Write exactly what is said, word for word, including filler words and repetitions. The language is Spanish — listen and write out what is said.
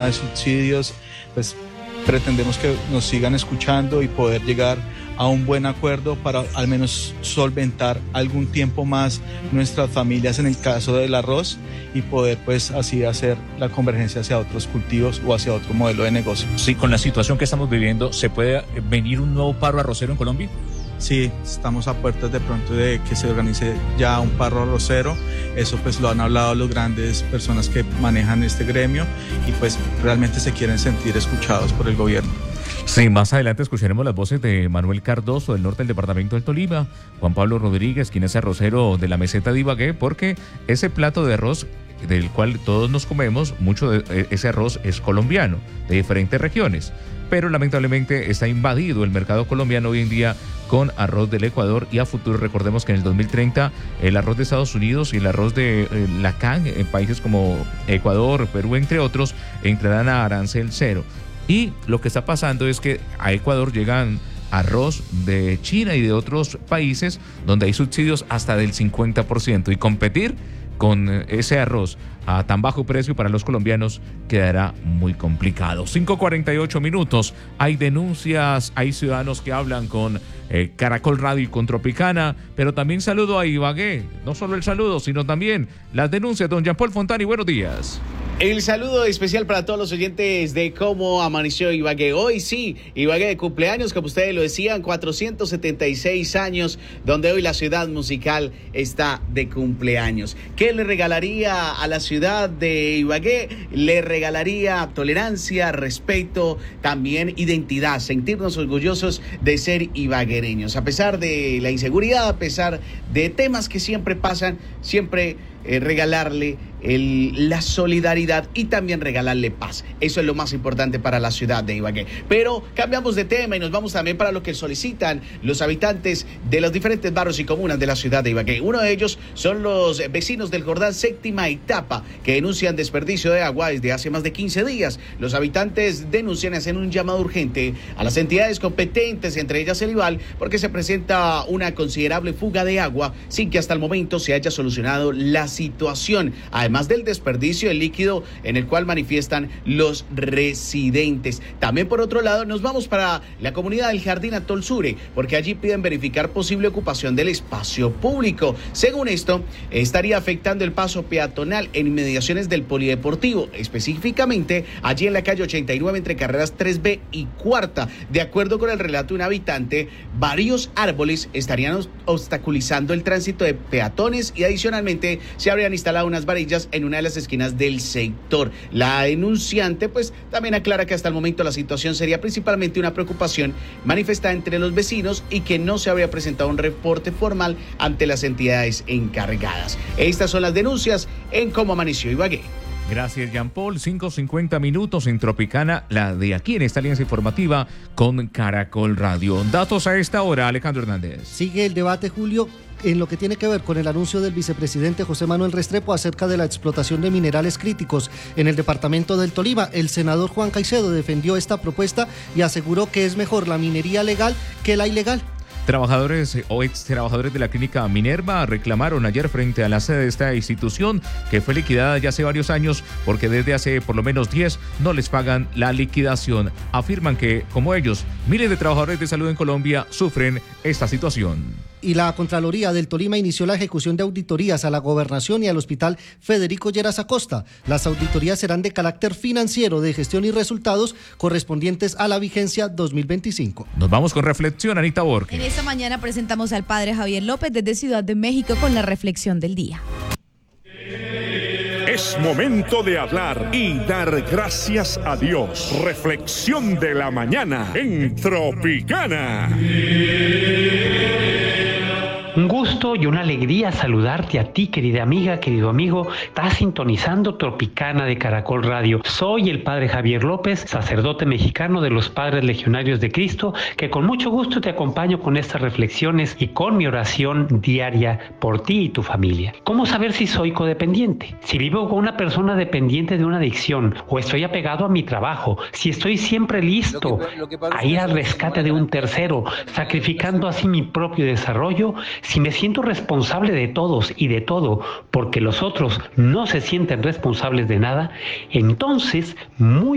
de subsidios, pues pretendemos que nos sigan escuchando y poder llegar a un buen acuerdo para al menos solventar algún tiempo más nuestras familias en el caso del arroz y poder pues así hacer la convergencia hacia otros cultivos o hacia otro modelo de negocio. Sí, con la situación que estamos viviendo, ¿se puede venir un nuevo paro arrocero en Colombia? Sí, estamos a puertas de pronto de que se organice ya un paro arrocero. Eso pues lo han hablado las grandes personas que manejan este gremio y pues realmente se quieren sentir escuchados por el gobierno. Sí, más adelante escucharemos las voces de Manuel Cardoso del norte del departamento del Tolima, Juan Pablo Rodríguez, quien es arrocero de la meseta de Ibagué, porque ese plato de arroz del cual todos nos comemos, mucho de ese arroz es colombiano, de diferentes regiones, pero lamentablemente está invadido el mercado colombiano hoy en día con arroz del Ecuador y a futuro recordemos que en el dos mil treinta el arroz de Estados Unidos y el arroz de eh, la C A N en países como Ecuador, Perú, entre otros, entrarán a arancel cero. Y lo que está pasando es que a Ecuador llegan arroz de China y de otros países donde hay subsidios hasta del cincuenta por ciento y competir con ese arroz a tan bajo precio para los colombianos quedará muy complicado. cinco cuarenta y ocho minutos, hay denuncias, hay ciudadanos que hablan con eh, Caracol Radio y con Tropicana, pero también saludo a Ibagué, no solo el saludo, sino también las denuncias. Don Jean Paul Fontani, buenos días. El saludo especial para todos los oyentes de Cómo Amaneció Ibagué. Hoy sí, Ibagué de cumpleaños, como ustedes lo decían, cuatrocientos setenta y seis años, donde hoy la ciudad musical está de cumpleaños. ¿Qué le regalaría a la ciudad de Ibagué? Le regalaría tolerancia, respeto, también identidad, sentirnos orgullosos de ser ibaguereños. A pesar de la inseguridad, a pesar de temas que siempre pasan, siempre eh, regalarle El, la solidaridad y también regalarle paz. Eso es lo más importante para la ciudad de Ibagué. Pero cambiamos de tema y nos vamos también para lo que solicitan los habitantes de los diferentes barrios y comunas de la ciudad de Ibagué. Uno de ellos son los vecinos del Jordán Séptima Etapa, que denuncian desperdicio de agua desde hace más de quince días. Los habitantes denuncian y hacen un llamado urgente a las entidades competentes, entre ellas el IVAL, porque se presenta una considerable fuga de agua sin que hasta el momento se haya solucionado la situación. Además Además del desperdicio del líquido en el cual manifiestan los residentes. También por otro lado nos vamos para la comunidad del Jardín Atol Sure, porque allí piden verificar posible ocupación del espacio público. Según esto, estaría afectando el paso peatonal en inmediaciones del polideportivo, específicamente allí en la calle ochenta y nueve entre carreras tres B y cuarta. De acuerdo con el relato de un habitante, varios árboles estarían obstaculizando el tránsito de peatones y adicionalmente se habrían instalado unas varillas en una de las esquinas del sector. La denunciante pues también aclara que hasta el momento la situación sería principalmente una preocupación manifestada entre los vecinos y que no se habría presentado un reporte formal ante las entidades encargadas. Estas son las denuncias en Cómo Amaneció Ibagué. Gracias, Jean Paul. cinco cincuenta minutos en Tropicana, la de aquí en esta alianza informativa con Caracol Radio. Datos a esta hora, Alejandro Hernández. Sigue el debate, Julio, en lo que tiene que ver con el anuncio del vicepresidente José Manuel Restrepo acerca de la explotación de minerales críticos en el departamento del Tolima. El senador Juan Caicedo defendió esta propuesta y aseguró que es mejor la minería legal que la ilegal. Trabajadores o ex trabajadores de la clínica Minerva reclamaron ayer frente a la sede de esta institución que fue liquidada ya hace varios años porque desde hace por lo menos diez no les pagan la liquidación. Afirman que, como ellos, miles de trabajadores de salud en Colombia sufren esta situación. Y la Contraloría del Tolima inició la ejecución de auditorías a la Gobernación y al Hospital Federico Lleras Acosta. Las auditorías serán de carácter financiero, de gestión y resultados correspondientes a la vigencia dos mil veinticinco. Nos vamos con reflexión, Anita Borges. En esta mañana presentamos al padre Javier López desde Ciudad de México con la reflexión del día. Es momento de hablar y dar gracias a Dios. Reflexión de la mañana en Tropicana. Un gusto y una alegría saludarte a ti, querida amiga, querido amigo. Estás sintonizando Tropicana de Caracol Radio. Soy el padre Javier López, sacerdote mexicano de los Padres Legionarios de Cristo, que con mucho gusto te acompaño con estas reflexiones y con mi oración diaria por ti y tu familia. ¿Cómo saber si soy codependiente? Si vivo con una persona dependiente de una adicción o estoy apegado a mi trabajo, si estoy siempre listo lo que, lo que a ir al rescate de un tercero, sacrificando así mi propio desarrollo, si me siento responsable de todos y de todo porque los otros no se sienten responsables de nada, entonces muy